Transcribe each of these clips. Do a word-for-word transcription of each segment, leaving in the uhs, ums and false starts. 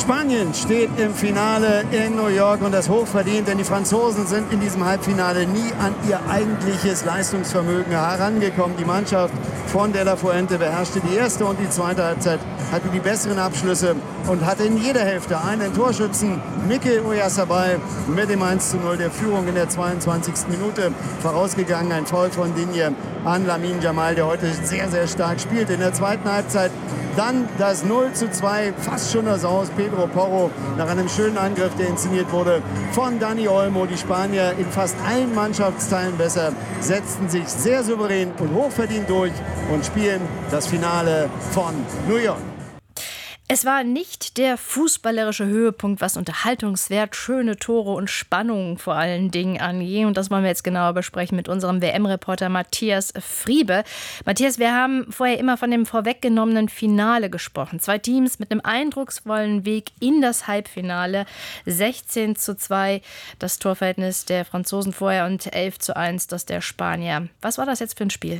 Spanien steht im Finale in New York und das hochverdient, denn die Franzosen sind in diesem Halbfinale nie an ihr eigentliches Leistungsvermögen herangekommen. Die Mannschaft von De La Fuente beherrschte die erste und die zweite Halbzeit, hatte die besseren Abschlüsse und hatte in jeder Hälfte einen Torschützen, Mikel Oyarzabal, mit dem eins zu null der Führung in der zweiundzwanzigsten Minute. Vorausgegangen ein Foul von Digne an Lamine Yamal, der heute sehr, sehr stark spielt. In der zweiten Halbzeit dann das null zu zwei, fast schon das Aus. Pedro Porro nach einem schönen Angriff, der inszeniert wurde von Dani Olmo. Die Spanier in fast allen Mannschaftsteilen besser, setzten sich sehr souverän und hochverdient durch und spielen das Finale von New York. Es war nicht der fußballerische Höhepunkt, was Unterhaltungswert, schöne Tore und Spannung vor allen Dingen angeht. Und das wollen wir jetzt genauer besprechen mit unserem W M-Reporter Matthias Friebe. Matthias, wir haben vorher immer von dem vorweggenommenen Finale gesprochen. Zwei Teams mit einem eindrucksvollen Weg in das Halbfinale. sechzehn zu zwei das Torverhältnis der Franzosen vorher und elf zu eins das der Spanier. Was war das jetzt für ein Spiel?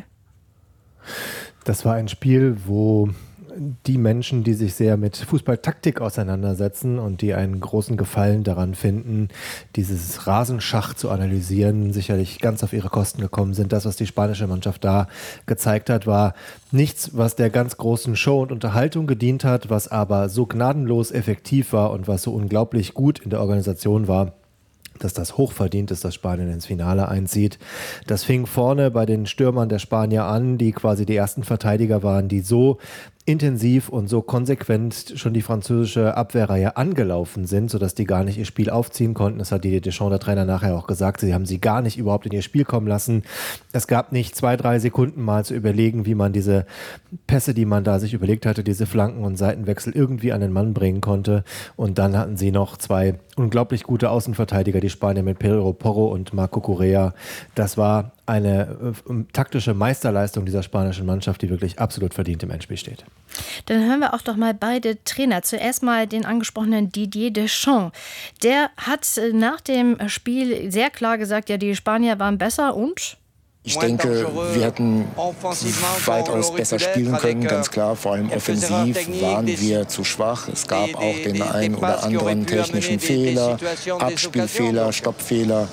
Das war ein Spiel, wo die Menschen, die sich sehr mit Fußballtaktik auseinandersetzen und die einen großen Gefallen daran finden, dieses Rasenschach zu analysieren, sicherlich ganz auf ihre Kosten gekommen sind. Das, was die spanische Mannschaft da gezeigt hat, war nichts, was der ganz großen Show und Unterhaltung gedient hat, was aber so gnadenlos effektiv war und was so unglaublich gut in der Organisation war, dass das hochverdient ist, dass Spanien ins Finale einzieht. Das fing vorne bei den Stürmern der Spanier an, die quasi die ersten Verteidiger waren, die so intensiv und so konsequent schon die französische Abwehrreihe angelaufen sind, sodass die gar nicht ihr Spiel aufziehen konnten. Das hat Didier Deschamps, der Trainer, nachher auch gesagt. Sie haben sie gar nicht überhaupt in ihr Spiel kommen lassen. Es gab nicht zwei, drei Sekunden mal zu überlegen, wie man diese Pässe, die man da sich überlegt hatte, diese Flanken und Seitenwechsel irgendwie an den Mann bringen konnte. Und dann hatten sie noch zwei unglaublich gute Außenverteidiger, die Spanier mit Pedro Porro und Marco Correa. Das war eine äh, taktische Meisterleistung dieser spanischen Mannschaft, die wirklich absolut verdient im Endspiel steht. Dann hören wir auch doch mal beide Trainer. Zuerst mal den angesprochenen Didier Deschamps. Der hat nach dem Spiel sehr klar gesagt, ja, die Spanier waren besser und... Ich denke, wir hätten weitaus besser spielen können, ganz klar. Vor allem offensiv waren wir zu schwach. Es gab auch den einen oder anderen technischen Fehler, Abspielfehler, Stoppfehler.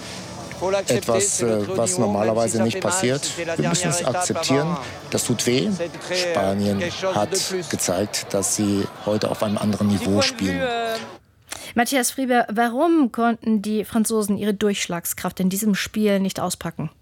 Etwas, was normalerweise nicht passiert. Wir müssen es akzeptieren. Das tut weh. Spanien hat gezeigt, dass sie heute auf einem anderen Niveau spielen. Matthias Friebe, warum konnten die Franzosen ihre Durchschlagskraft in diesem Spiel nicht auspacken?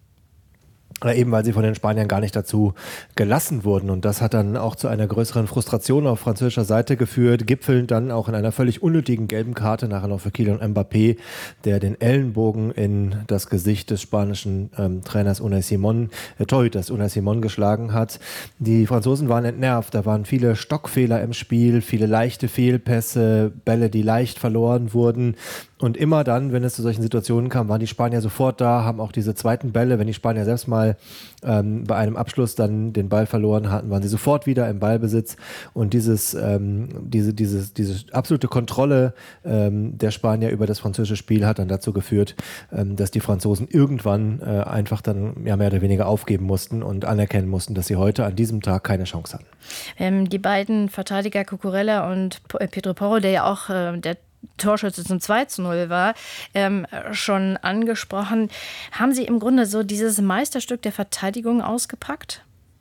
Oder eben, weil sie von den Spaniern gar nicht dazu gelassen wurden. Und das hat dann auch zu einer größeren Frustration auf französischer Seite geführt, gipfelnd dann auch in einer völlig unnötigen gelben Karte, nachher noch für Kylian Mbappé, der den Ellenbogen in das Gesicht des spanischen ähm, Trainers Unai Simón, äh, Torhüters Unai Simón geschlagen hat. Die Franzosen waren entnervt, da waren viele Stockfehler im Spiel, viele leichte Fehlpässe, Bälle, die leicht verloren wurden. Und immer dann, wenn es zu solchen Situationen kam, waren die Spanier sofort da, haben auch diese zweiten Bälle, wenn die Spanier selbst mal ähm, bei einem Abschluss dann den Ball verloren hatten, waren sie sofort wieder im Ballbesitz. Und dieses, ähm, diese, dieses, diese absolute Kontrolle ähm, der Spanier über das französische Spiel hat dann dazu geführt, ähm, dass die Franzosen irgendwann äh, einfach dann ja, mehr oder weniger aufgeben mussten und anerkennen mussten, dass sie heute an diesem Tag keine Chance hatten. Ähm, die beiden Verteidiger Cucurella und Pedro Porro, der ja auch äh, der Torschütze zum zwei zu null war, ähm, schon angesprochen. Haben Sie im Grunde so dieses Meisterstück der Verteidigung ausgepackt?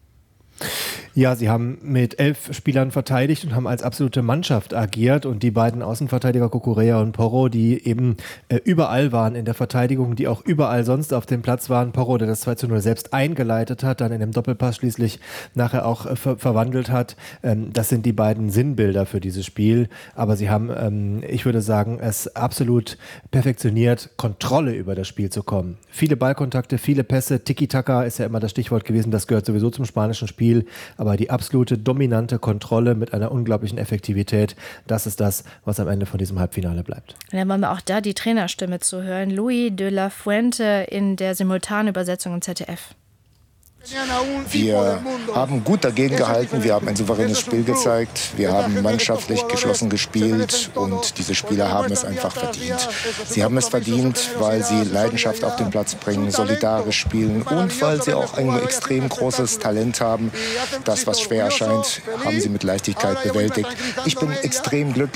Ja, sie haben mit elf Spielern verteidigt und haben als absolute Mannschaft agiert. Und die beiden Außenverteidiger Cucurella und Porro, die eben äh, überall waren in der Verteidigung, die auch überall sonst auf dem Platz waren. Porro, der das zwei zu null selbst eingeleitet hat, dann in dem Doppelpass schließlich nachher auch äh, ver- verwandelt hat. Ähm, das sind die beiden Sinnbilder für dieses Spiel. Aber sie haben, ähm, ich würde sagen, es absolut perfektioniert, Kontrolle über das Spiel zu kommen. Viele Ballkontakte, viele Pässe. Tiki-Taka ist ja immer das Stichwort gewesen. Das gehört sowieso zum spanischen Spiel. Aber die absolute dominante Kontrolle mit einer unglaublichen Effektivität, das ist das, was am Ende von diesem Halbfinale bleibt. Und dann wollen wir auch da die Trainerstimme zu hören. Luis de la Fuente in der Simultanübersetzung im Z D F. Wir haben gut dagegen gehalten, wir haben ein souveränes Spiel gezeigt, wir haben mannschaftlich geschlossen gespielt und diese Spieler haben es einfach verdient. Sie haben es verdient, weil sie Leidenschaft auf den Platz bringen, solidarisch spielen und weil sie auch ein extrem großes Talent haben. Das, was schwer erscheint, haben sie mit Leichtigkeit bewältigt. Ich bin extrem glücklich.